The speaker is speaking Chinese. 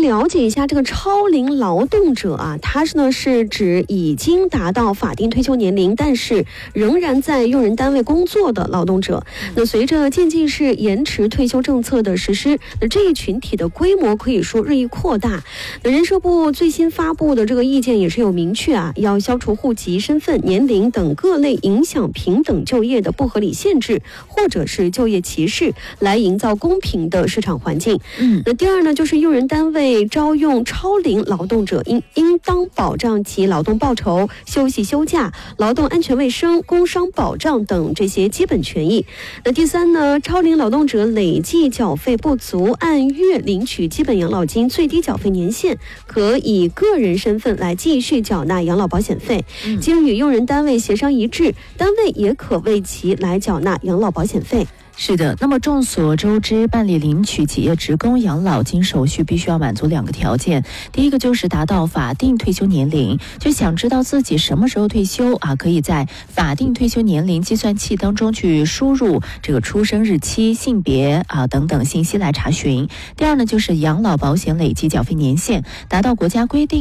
了解一下这个超龄劳动者啊，它是指已经达到法定退休年龄，但是仍然在用人单位工作的劳动者。那随着渐进式延迟退休政策的实施，那这一群体的规模可以说日益扩大。那人社部最新发布的这个意见也是有明确啊，要消除户籍、身份、年龄等各类影响平等就业的不合理限制，或者是就业歧视，来营造公平的市场环境。那第二呢，就是用人单位招用超龄劳动者应当保障其劳动报酬、休息休假、劳动安全卫生、工伤保障等这些基本权益。那第三呢，超龄劳动者累计缴费不足，按月领取基本养老金最低缴费年限，可以个人身份来继续缴纳养老保险费。经与用人单位协商一致，单位也可为其来缴纳养老保险费。 是的，那么众所周知，办理领取企业职工养老金手续必须要满足2个条件。第一个就是达到法定退休年龄，就想知道自己什么时候退休啊，可以在法定退休年龄计算器当中去输入这个出生日期、性别啊等等信息来查询。第二呢，就是养老保险累计缴费年限达到国家规定